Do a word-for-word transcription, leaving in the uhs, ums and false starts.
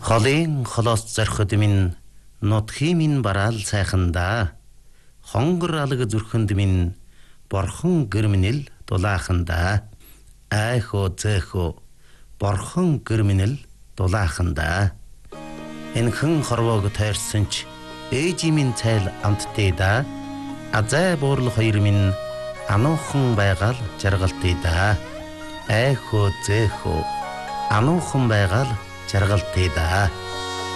Холын холоос зорход минь нутхи минь бараал сайхандаа хонгор алга зүрхэнд минь борхон гэрмэнэл дулаахандаа айхо зэхо борхон гэрмэнэл дулаахандаа энхэн хорвоог тайрсан ч ээжи минь цайл амттай да азай буурлах хоёр минь ануухан байгаал жаргалтай да айхо зэхо ануухан байгаал жаргалтай да